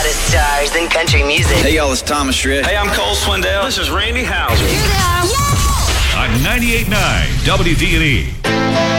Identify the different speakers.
Speaker 1: hottest stars in country music.
Speaker 2: Hey, y'all, it's Thomas Rhett.
Speaker 3: Hey, I'm Cole Swindell. This is Randy Houser.
Speaker 4: On 98.9 WD&E.